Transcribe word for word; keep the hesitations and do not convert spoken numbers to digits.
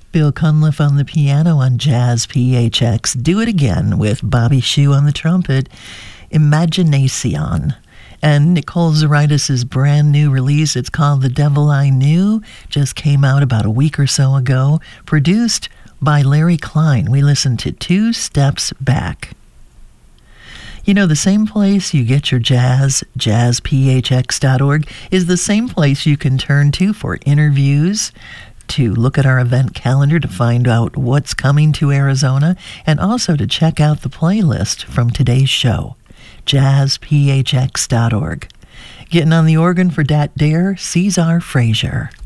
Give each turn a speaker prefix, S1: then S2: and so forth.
S1: Bill Cunliffe on the piano on Jazz P H X. Do It Again with Bobby Shew on the trumpet. Imagination. And Nicole Zaritis' brand new release, it's called The Devil I Knew, just came out about a week or so ago, produced by Larry Klein. We listened to Two Steps Back. You know, the same place you get your jazz, jazz p h x dot org, is the same place you can turn to for interviews, to look at our event calendar to find out what's coming to Arizona, and also to check out the playlist from today's show, jazz p h x dot org. Getting on the organ for Dat Dare, Cesar Frazier.